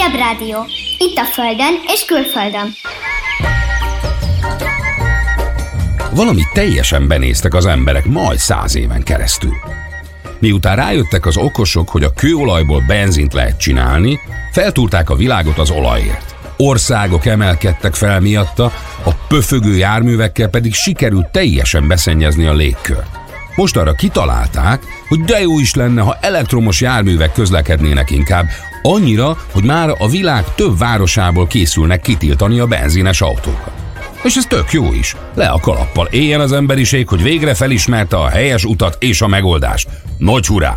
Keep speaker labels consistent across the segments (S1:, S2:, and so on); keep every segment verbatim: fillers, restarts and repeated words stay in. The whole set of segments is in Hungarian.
S1: Zsebrádió. Itt a földön és külföldön.
S2: Valamit teljesen benéztek az emberek majd száz éven keresztül. Miután rájöttek az okosok, hogy a kőolajból benzint lehet csinálni, feltúrták a világot az olajért. Országok emelkedtek fel miatta, a pöfögő járművekkel pedig sikerült teljesen beszennyezni a légkört. Most arra kitalálták, hogy de jó is lenne, ha elektromos járművek közlekednének inkább, annyira, hogy már a világ több városából készülnek kitiltani a benzines autókat. És ez tök jó is. Le a kalappal, éljen az emberiség, hogy végre felismerte a helyes utat és a megoldást. Nagy hurrá!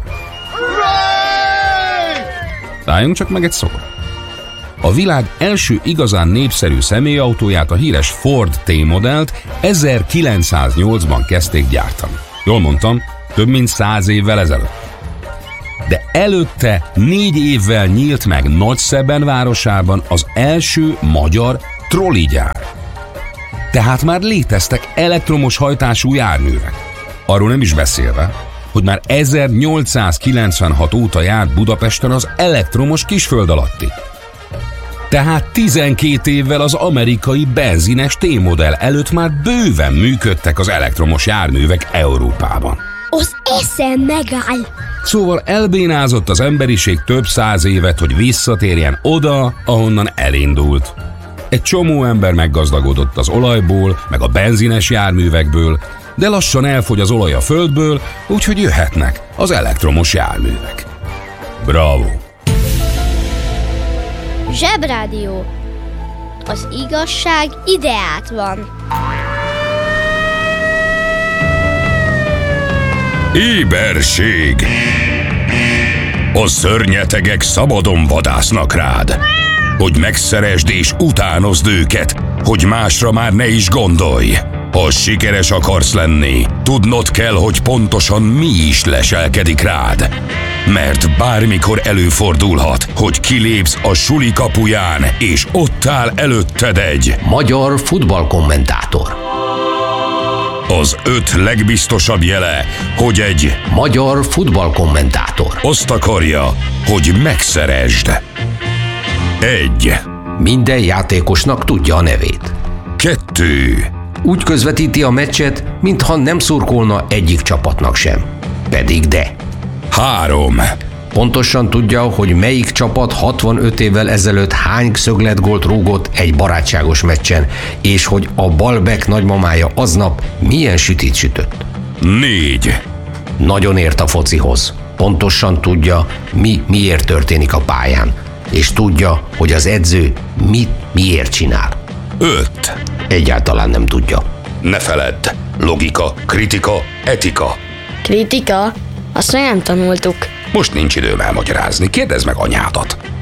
S2: Álljunk csak meg egy szóra. A világ első igazán népszerű személyautóját, a híres Ford T-modellt ezerkilencszáznyolcban kezdték gyártani. Jól mondtam, több mint száz évvel ezelőtt. De előtte négy évvel nyílt meg Nagyszeben városában az első magyar trolligyár. Tehát már léteztek elektromos hajtású járművek. Arról nem is beszélve, hogy már ezernyolcszázkilencvenhat óta járt Budapesten az elektromos kisföld alatti. Tehát tizenkét évvel az amerikai benzines T-modell előtt már bőven működtek az elektromos járművek Európában.
S3: Az eszem megáll!
S2: Szóval elbénázott az emberiség több száz évet, hogy visszatérjen oda, ahonnan elindult. Egy csomó ember meggazdagodott az olajból, meg a benzines járművekből, de lassan elfogy az olaj a földből, úgyhogy jöhetnek az elektromos járművek. Bravo!
S3: Zsebrádió. Az igazság ideát van.
S4: Éberség! A szörnyetegek szabadon vadásznak rád, hogy megszeresd és utánozd őket, hogy másra már ne is gondolj. Ha sikeres akarsz lenni, tudnod kell, hogy pontosan mi is leselkedik rád. Mert bármikor előfordulhat, hogy kilépsz a suli kapuján, és ott áll előtted egy
S5: magyar futballkommentátor.
S4: Az öt legbiztosabb jele, hogy egy
S5: magyar futballkommentátor
S4: azt akarja, hogy megszeresd. Egy.
S5: Minden játékosnak tudja a nevét.
S4: Kettő.
S5: Úgy közvetíti a meccset, mintha nem szurkolna egyik csapatnak sem. Pedig de.
S4: Három.
S5: Pontosan tudja, hogy melyik csapat hatvanöt évvel ezelőtt hány szögletgólt rúgott egy barátságos meccsen, és hogy a balbek nagymamája aznap milyen sütit sütött.
S4: Négy.
S5: Nagyon ért a focihoz. Pontosan tudja, mi miért történik a pályán, és tudja, hogy az edző mit miért csinál.
S4: Öt.
S5: Egyáltalán nem tudja.
S4: Ne feledd, logika, kritika, etika.
S3: Kritika? Azt még nem tanultuk.
S2: Most nincs időm elmagyarázni, kérdezd meg anyádat.